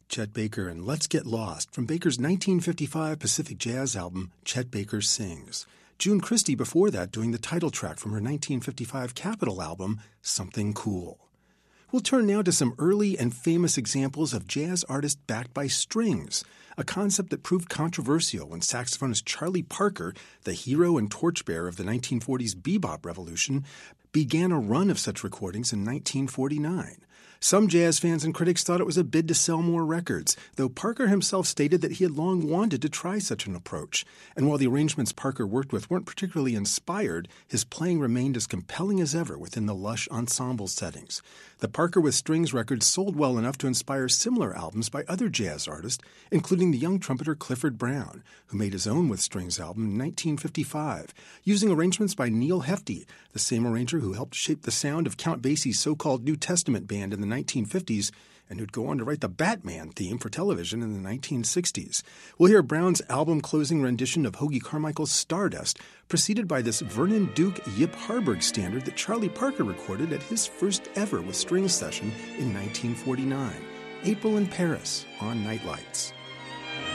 Chet Baker and Let's Get Lost from Baker's 1955 Pacific Jazz album, Chet Baker Sings. June Christy before that doing the title track from her 1955 Capitol album, Something Cool. We'll turn now to some early and famous examples of jazz artists backed by strings, a concept that proved controversial when saxophonist Charlie Parker, the hero and torchbearer of the 1940s bebop revolution, began a run of such recordings in 1949. Some jazz fans and critics thought it was a bid to sell more records, though Parker himself stated that he had long wanted to try such an approach. And while the arrangements Parker worked with weren't particularly inspired, his playing remained as compelling as ever within the lush ensemble settings. The Parker with Strings record sold well enough to inspire similar albums by other jazz artists, including the young trumpeter Clifford Brown, who made his own With Strings album in 1955, using arrangements by Neil Hefti, the same arranger who helped shape the sound of Count Basie's so-called New Testament band in the 1950s, and who'd go on to write the Batman theme for television in the 1960s. We'll hear Brown's album-closing rendition of Hoagy Carmichael's Stardust, preceded by this Vernon Duke Yip Harburg standard that Charlie Parker recorded at his first ever With Strings session in 1949, April in Paris on Nightlights.